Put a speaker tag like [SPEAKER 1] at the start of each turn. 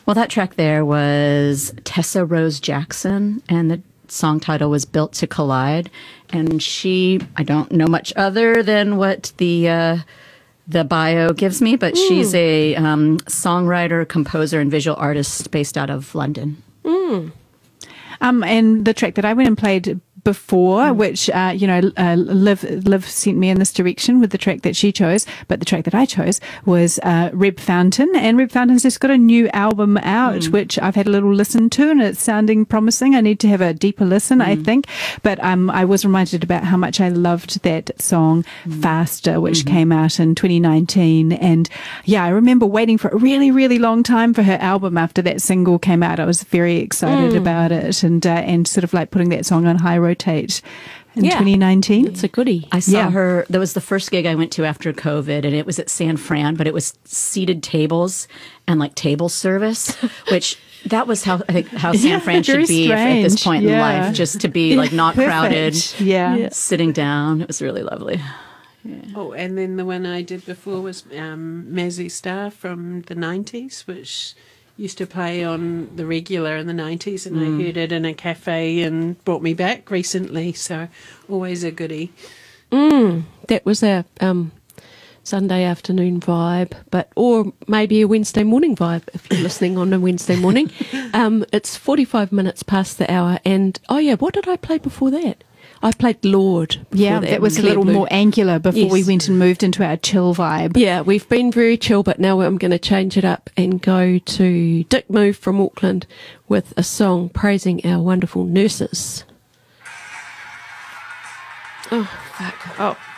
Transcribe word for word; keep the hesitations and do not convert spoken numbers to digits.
[SPEAKER 1] Well, that track there was Tessa Rose Jackson, and the song title was Built to Collide. And she, I don't know much other than what the uh, the bio gives me, but mm. she's a um, songwriter, composer, and visual artist based out of London.
[SPEAKER 2] Mm.
[SPEAKER 3] Um, and the track that I went and played before, mm. which, uh, you know, uh, Liv, Liv sent me in this direction with the track that she chose, but the track that I chose was uh, Reb Fountain, and Reb Fountain's just got a new album out, mm. which I've had a little listen to, and it's sounding promising. I need to have a deeper listen, mm. I think, but um, I was reminded about how much I loved that song, mm. Faster, which mm-hmm. came out in twenty nineteen, and yeah, I remember waiting for a really, really long time for her album after that single came out. I was very excited mm. about it, and uh, and sort of like putting that song on high rotate in
[SPEAKER 2] yeah,
[SPEAKER 3] twenty nineteen.
[SPEAKER 2] It's a goodie.
[SPEAKER 1] I saw
[SPEAKER 3] yeah.
[SPEAKER 1] her. That was the first gig I went to after COVID, and it was at San Fran, but it was seated tables and like table service, which that was how I think how San Fran
[SPEAKER 3] yeah,
[SPEAKER 1] should be if, at this point
[SPEAKER 3] yeah.
[SPEAKER 1] in life, just to be like not
[SPEAKER 3] Perfect.
[SPEAKER 1] crowded,
[SPEAKER 3] yeah.
[SPEAKER 1] yeah, sitting down. It was really lovely. Yeah.
[SPEAKER 4] Oh, and then the one I did before was um, Mazzy Star from the nineties, which used to play on the regular in the nineties, and mm. I heard it in a cafe and brought me back recently, so always a goodie.
[SPEAKER 2] Mm, that was a um, Sunday afternoon vibe, but or maybe a Wednesday morning vibe if you're listening on a Wednesday morning. Um, it's forty-five minutes past the hour, and oh yeah, what did I play before that? I played Lord.
[SPEAKER 3] Yeah, that, that was a little Blue. More angular before yes. we went and moved into our chill vibe.
[SPEAKER 2] Yeah, we've been very chill, but now I'm going to change it up and go to Dick Move from Auckland with a song praising our wonderful nurses. Oh, fuck. Oh.